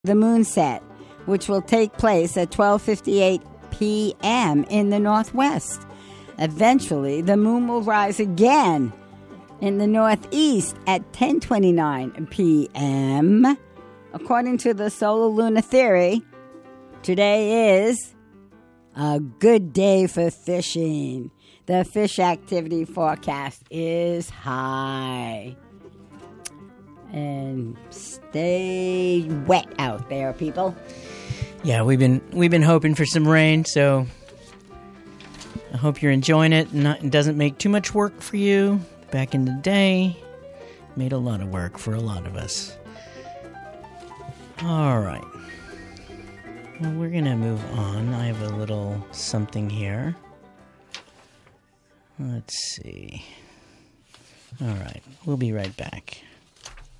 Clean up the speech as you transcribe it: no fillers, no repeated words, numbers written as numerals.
the moonset, which will take place at 12:58 p.m. in the northwest. Eventually, the moon will rise again in the northeast at 10:29 p.m. According to the solar lunar theory, today is a good day for fishing. The fish activity forecast is high. And stay wet out there, people. Yeah, we've been hoping for some rain, so I hope you're enjoying it. It doesn't make too much work for you. Back in the day, made a lot of work for a lot of us. All right. Well, we're going to move on. I have a little something here. Let's see. All right. We'll be right back.